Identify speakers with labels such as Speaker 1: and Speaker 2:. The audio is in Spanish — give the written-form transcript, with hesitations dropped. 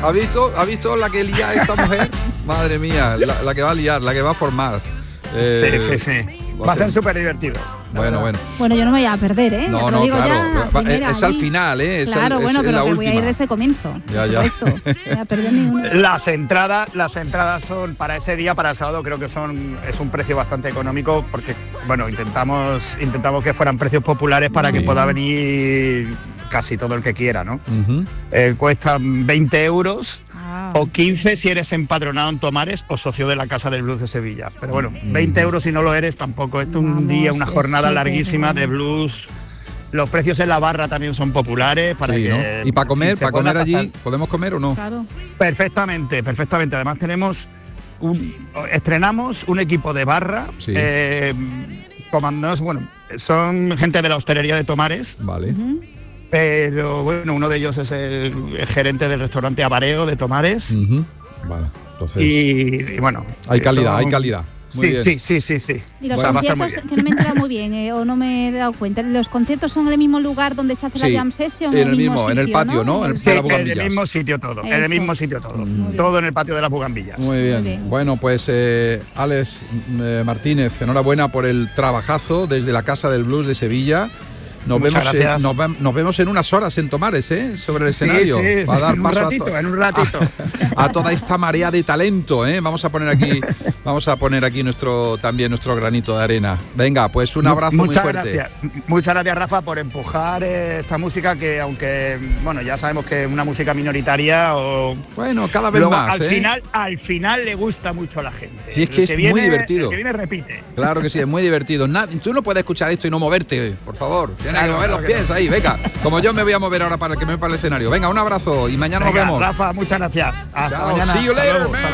Speaker 1: ¿Ha visto la que lía esta mujer? Madre mía, la que va a liar, la que va a formar.
Speaker 2: Sí. Va a ser súper divertido.
Speaker 1: Bueno,
Speaker 3: yo no me voy a perder, ¿eh?
Speaker 1: No, claro. Es al final, ¿eh?
Speaker 3: Claro, pero que voy a ir desde el comienzo.
Speaker 1: Ya.
Speaker 3: No voy a perder ninguna.
Speaker 2: Las entradas son para ese día, para el sábado, creo que es un precio bastante económico, porque, bueno, intentamos que fueran precios populares para que pueda venir casi todo el que quiera, ¿no? Cuestan 20 euros. O 15 si eres empadronado en Tomares o socio de la Casa del Blues de Sevilla. Pero bueno, 20 euros si no lo eres tampoco. Esto es un día, una jornada larguísima de blues. Los precios en la barra también son populares.
Speaker 1: ¿No? ¿Y para comer allí podemos comer o no?
Speaker 3: Claro.
Speaker 2: Perfectamente. Además estrenamos un equipo de barra. Comandos, son gente de la hostelería de Tomares.
Speaker 1: Vale.
Speaker 2: Pero bueno, uno de ellos es el gerente del restaurante Avareo de Tomares.
Speaker 1: Vale, entonces.
Speaker 2: Y bueno.
Speaker 1: Hay calidad. Muy bien.
Speaker 2: Sí.
Speaker 3: Y los conciertos, que no me he enterado muy bien, o no me he dado cuenta, ¿los conciertos son en el mismo lugar donde se hace la jam session?
Speaker 1: En el mismo sitio, en el patio, ¿no?
Speaker 2: En el mismo sitio todo. En el mismo sitio todo. Todo en el patio de las Bugambillas.
Speaker 1: Muy bien. Bueno, pues Alex Martínez, enhorabuena por el trabajazo desde la Casa del Blues de Sevilla. Nos vemos en unas horas en Tomares, sobre el escenario.
Speaker 2: Sí,
Speaker 1: va a dar paso
Speaker 2: en un ratito.
Speaker 1: A toda esta marea de talento, Vamos a poner aquí nuestro granito de arena. Venga, pues un abrazo muy fuerte.
Speaker 2: Muchas gracias, Rafa, por empujar esta música que, aunque ya sabemos que es una música minoritaria,
Speaker 1: cada vez más.
Speaker 2: Al final le gusta mucho a la gente.
Speaker 1: Sí, es que es muy divertido.
Speaker 2: El que viene repite.
Speaker 1: Claro que sí, es muy divertido. Tú no puedes escuchar esto y no moverte, por favor. Tienes que mover los pies ahí, venga. Como yo me voy a mover ahora para que me para el escenario. Venga, un abrazo y mañana nos vemos.
Speaker 2: Rafa, muchas gracias. Hasta mañana.
Speaker 1: See you later, man.